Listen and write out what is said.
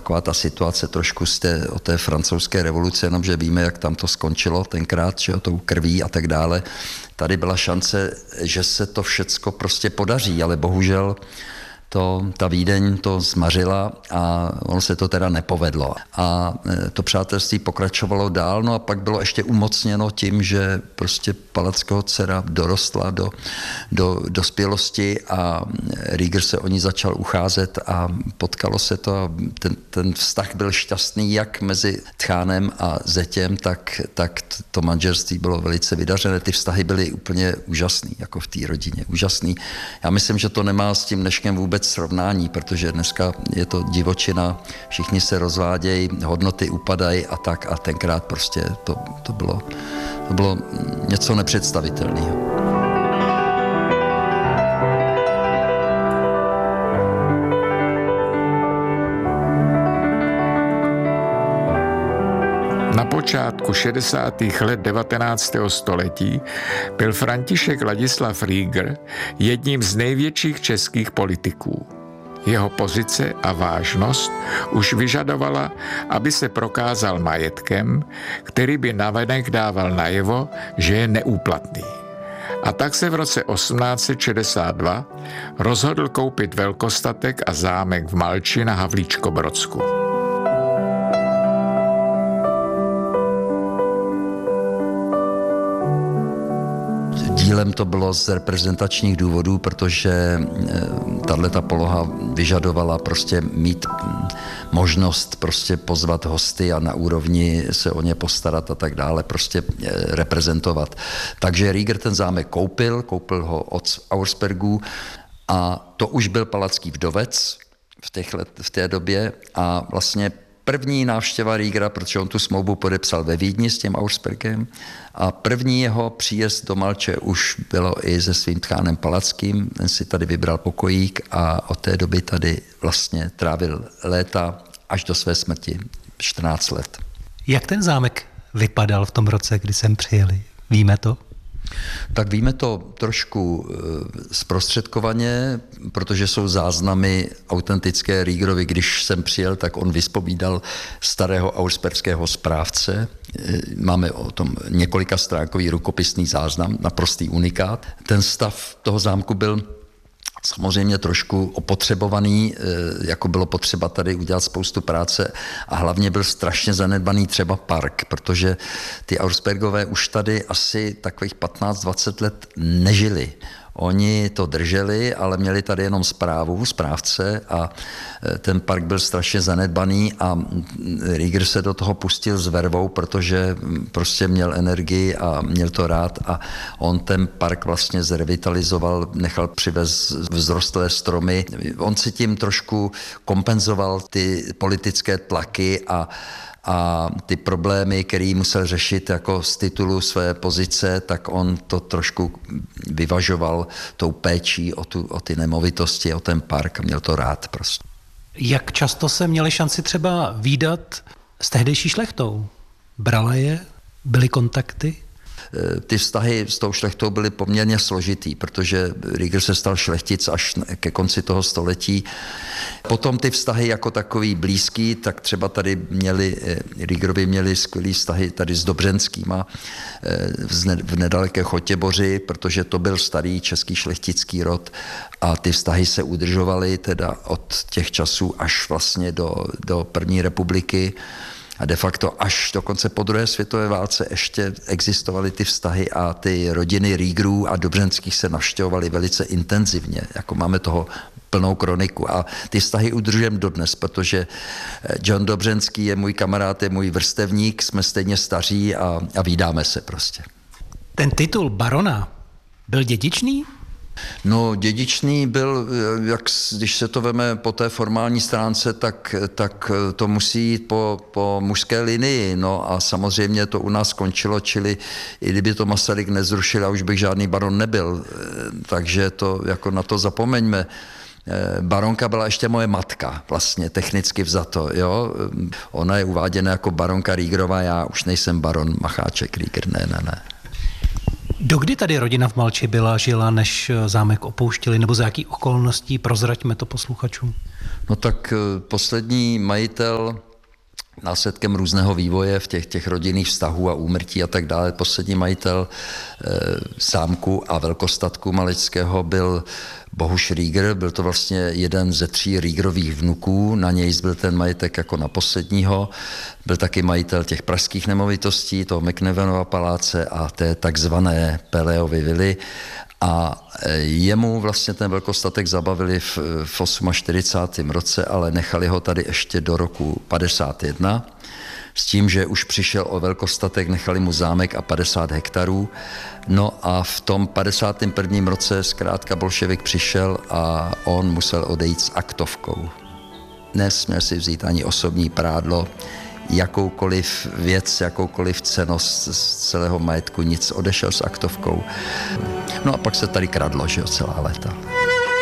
taková ta situace trošku o té francouzské revoluce, jenomže víme, jak tam to skončilo tenkrát, že tou krví a tak dále. Tady byla šance, že se to všecko prostě podaří, ale bohužel ta Vídeň to zmařila a ono se to teda nepovedlo. A to přátelství pokračovalo dál, no a pak bylo ještě umocněno tím, že prostě Palackého dcera dorostla do dospělosti a Rieger se o ní začal ucházet a potkalo se to a ten vztah byl šťastný jak mezi Tchánem a zetěm, tak to manželství bylo velice vydařené. Ty vztahy byly úplně úžasný, jako v té rodině, úžasný. Já myslím, že to nemá s tím dneškem vůbec srovnání, protože dneska je to divočina, všichni se rozvádějí, hodnoty upadají a tak a tenkrát prostě to bylo něco nepředstavitelného. Na počátku 60. let 19. století byl František Ladislav Rieger jedním z největších českých politiků. Jeho pozice a vážnost už vyžadovala, aby se prokázal majetkem, který by navenek dával najevo, že je neúplatný. A tak se v roce 1862 rozhodl koupit velkostatek a zámek v Malči na Havlíčkobrodsku. Dílem to bylo z reprezentačních důvodů, protože tato poloha vyžadovala prostě mít možnost prostě pozvat hosty a na úrovni se o ně postarat a tak dále, prostě reprezentovat. Takže Rieger ten zámek koupil ho od Auerspergů a to už byl palacký vdovec v té době a vlastně první návštěva Riegera, protože on tu smlouvu podepsal ve Vídni s tím Auerspergem a první jeho příjezd do Malče už bylo i se svým Tchánem Palackým, ten si tady vybral pokojík a od té doby tady vlastně trávil léta až do své smrti, 14 let. Jak ten zámek vypadal v tom roce, kdy sem přijeli? Víme to? Tak víme to trošku zprostředkovaně, protože jsou záznamy autentické Riegerovi. Když jsem přijel, tak on vyspovídal starého auersperského správce. Máme o tom několikastránkový rukopisný záznam, naprostý unikát. Ten stav toho zámku byl samozřejmě trošku opotřebovaný, jako bylo potřeba tady udělat spoustu práce a hlavně byl strašně zanedbaný třeba park, protože ty Auerspergové už tady asi takových 15-20 let nežili. Oni to drželi, ale měli tady jenom správce a ten park byl strašně zanedbaný a Rieger se do toho pustil s vervou, protože prostě měl energii a měl to rád a on ten park vlastně zrevitalizoval, nechal přivést vzrostlé stromy. On si tím trošku kompenzoval ty politické tlaky a ty problémy, který musel řešit jako z titulu své pozice, tak on to trošku vyvažoval tou péčí o ty nemovitosti, o ten park a měl to rád prostě. Jak často se měli šanci třeba vídat s tehdejší šlechtou? Brala je? Byly kontakty? Ty vztahy s tou šlechtou byly poměrně složitý, protože Rieger se stal šlechtic až ke konci toho století. Potom ty vztahy jako takový blízký, tak třeba tady Riegerovi měli skvělý vztahy tady s Dobřenskýma v nedaleké Chotěboři, protože to byl starý český šlechtický rod a ty vztahy se udržovaly teda od těch časů až vlastně do první republiky. A de facto až dokonce po druhé světové válce ještě existovaly ty vztahy a ty rodiny Riegerů a Dobřenských se navštěvovaly velice intenzivně. Jako máme toho plnou kroniku a ty vztahy udržujeme dodnes, protože John Dobřenský je můj kamarád, je můj vrstevník, jsme stejně staří a vídáme se prostě. Ten titul barona byl dědičný? No, dědičný byl, když se to veme po té formální stránce, tak to musí jít po mužské linii. No a samozřejmě to u nás skončilo, čili i kdyby to Masaryk nezrušil, já už bych žádný baron nebyl. Takže to jako na to zapomeňme. Baronka byla ještě moje matka, vlastně technicky vzato, jo. Ona je uváděna jako baronka Riegerová, já už nejsem baron Macháček Rieger, ne. Dokdy tady rodina v Malči žila, než zámek opouštěli, nebo za jakých okolností? Prozraďme to posluchačům. No tak poslední majitel následkem různého vývoje v těch rodinných vztahů a úmrtí a tak dále. Poslední majitel zámku a velkostatku Malického byl Bohuš Rieger, byl to vlastně jeden ze 3 Riegerových vnuků, na něj zbyl ten majetek jako na posledního, byl taky majitel těch pražských nemovitostí, toho McNevenova paláce a té takzvané Peleovy vily. A jemu vlastně ten velkostatek zabavili v 48. roce, ale nechali ho tady ještě do roku 51, s tím, že už přišel o velkostatek, nechali mu zámek a 50 hektarů. No a v tom 51. roce zkrátka bolševik přišel a on musel odejít s aktovkou. Nesměl si vzít ani osobní prádlo, jakoukoliv věc, jakoukoliv cennost z celého majetku, nic, odešel s aktovkou. No a pak se tady kradlo, že jo, celá léta.